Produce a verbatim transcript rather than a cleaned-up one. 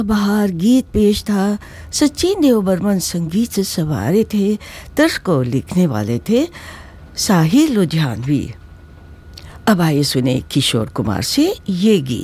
बाहर गीत पेश था। सचिन देव बर्मन संगीत से सवारे थे। तर्ज को लिखने वाले थे साहिर लुधियानवी। अब आइए सुने किशोर कुमार से ये गीत।